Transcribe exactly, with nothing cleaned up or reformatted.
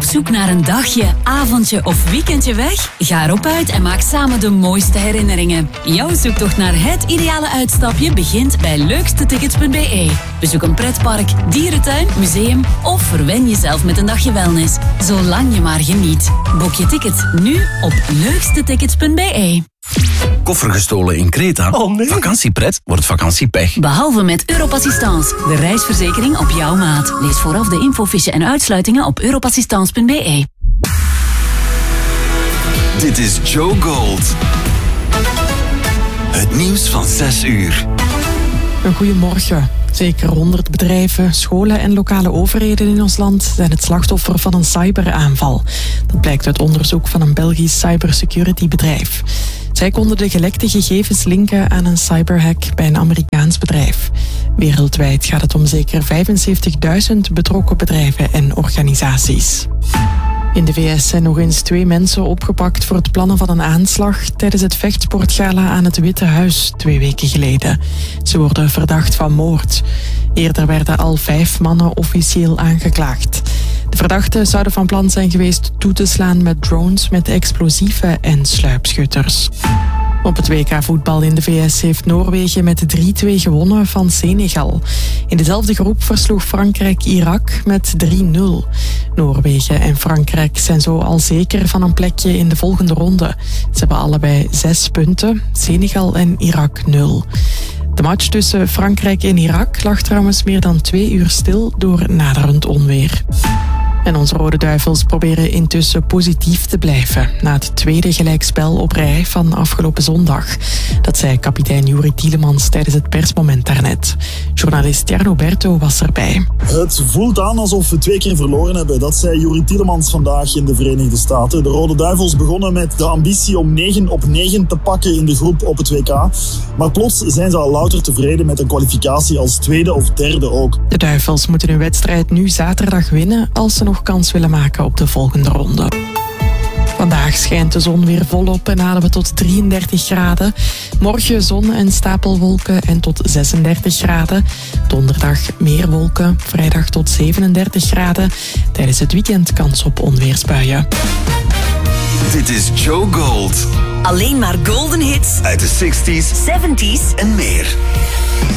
Op zoek naar een dagje, avondje of weekendje weg? Ga erop uit en maak samen de mooiste herinneringen. Jouw zoektocht naar het ideale uitstapje begint bij leukstetickets punt b e. Bezoek een pretpark, dierentuin, museum of verwen jezelf met een dagje wellness. Zolang je maar geniet. Boek je ticket nu op leukstetickets punt b e. Koffer gestolen in Kreta? Oh nee. Vakantiepret wordt vakantiepech. Behalve met Europassistance, de reisverzekering op jouw maat. Lees vooraf de infofiche en uitsluitingen op europassistance punt b e. Dit is Joe Gold. Het nieuws van zes uur. Een goeiemorgen. Zeker honderd bedrijven, scholen en lokale overheden in ons land zijn het slachtoffer van een cyberaanval. Dat blijkt uit onderzoek van een Belgisch cybersecurity-bedrijf. Zij konden de gelekte gegevens linken aan een cyberhack bij een Amerikaans bedrijf. Wereldwijd gaat het om zeker vijfenzeventigduizend betrokken bedrijven en organisaties. In de V S zijn nog eens twee mensen opgepakt voor het plannen van een aanslag tijdens het vechtsportgala aan het Witte Huis twee weken geleden. Ze worden verdacht van moord. Eerder werden al vijf mannen officieel aangeklaagd. De verdachten zouden van plan zijn geweest toe te slaan met drones met explosieven en sluipschutters. Op het W K voetbal in de V S heeft Noorwegen met drie-twee gewonnen van Senegal. In dezelfde groep versloeg Frankrijk Irak met drie nul. Noorwegen en Frankrijk zijn zo al zeker van een plekje in de volgende ronde. Ze hebben allebei zes punten, Senegal en Irak nul. De match tussen Frankrijk en Irak lag trouwens meer dan twee uur stil door naderend onweer. En onze Rode Duivels proberen intussen positief te blijven na het tweede gelijkspel op rij van afgelopen zondag. Dat zei kapitein Juri Tielemans tijdens het persmoment daarnet. Journalist Jarno Berto was erbij. Het voelt aan alsof we twee keer verloren hebben. Dat zei Juri Tielemans vandaag in de Verenigde Staten. De Rode Duivels begonnen met de ambitie om negen op negen te pakken in de groep op het W K. Maar plots zijn ze al louter tevreden met een kwalificatie als tweede of derde ook. De Duivels moeten hun wedstrijd nu zaterdag winnen als ze nog kans willen maken op de volgende ronde. Vandaag schijnt de zon weer volop en halen we tot drieëndertig graden. Morgen zon en stapelwolken en tot zesendertig graden. Donderdag meer wolken, vrijdag tot zevenendertig graden. Tijdens het weekend kans op onweersbuien. Dit is Joe Gold. Alleen maar golden hits Uit de zestig's zeventig's en meer.